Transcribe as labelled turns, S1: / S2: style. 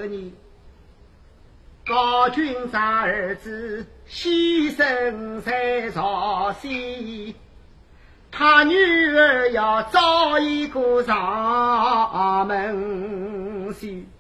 S1: 年，高君长儿子牺牲在朝鲜，他女儿要找一个上门婿。